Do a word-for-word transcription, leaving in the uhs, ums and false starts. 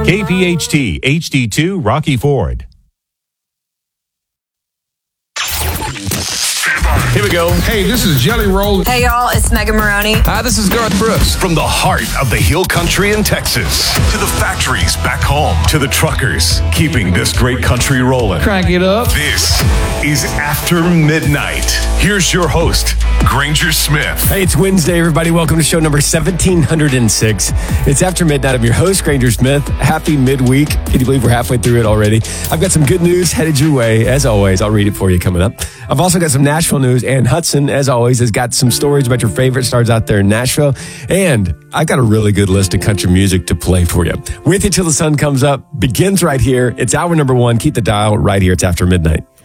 K P H T H D two Rocky Ford. Here we go. Hey, this is Jelly Roll. Hey, y'all, it's Megan Maroney. Hi, this is Garth Brooks. From the heart of the Hill Country in Texas to the factories back home to the truckers keeping this great country rolling. Crank it up. This is After Midnight. Here's your host, Granger Smith. Hey, it's Wednesday, everybody. Welcome to show number seventeen oh six. It's After Midnight. I'm your host, Granger Smith. Happy midweek. Can you believe we're halfway through it already? I've got some good news headed your way. As always, I'll read it for you coming up. I've also got some Nashville news, and Hudson, as always, has got some stories about your favorite stars out there in Nashville. And I've got a really good list of country music to play for you. With You Till the Sun Comes Up begins right here. It's hour number one. Keep the dial right here. It's After Midnight.